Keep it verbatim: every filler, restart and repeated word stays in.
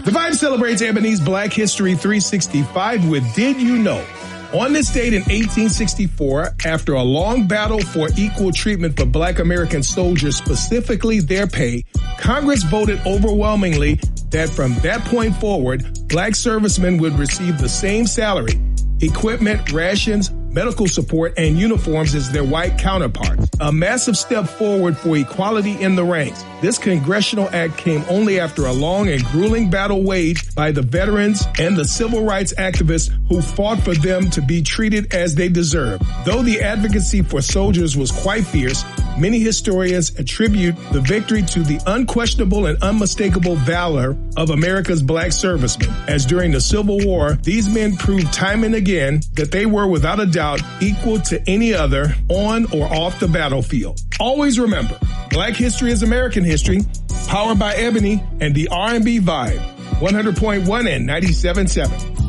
The Vibe celebrates Ebony's Black History three sixty-five with Did You Know? On this date in eighteen sixty-four, after a long battle for equal treatment for Black American soldiers, specifically their pay, Congress voted overwhelmingly that from that point forward, Black servicemen would receive the same salary, equipment, rations, medical support, and uniforms as their white counterparts. A massive step forward for equality in the ranks. This congressional act came only after a long and grueling battle waged by the veterans and the civil rights activists who fought for them to be treated as they deserve. Though the advocacy for soldiers was quite fierce, many historians attribute the victory to the unquestionable and unmistakable valor of America's Black servicemen, as during the Civil War, these men proved time and again that they were without a doubt equal to any other on or off the battlefield. Always remember, Black history is American history, powered by Ebony and the R and B Vibe, one hundred point one and ninety-seven point seven.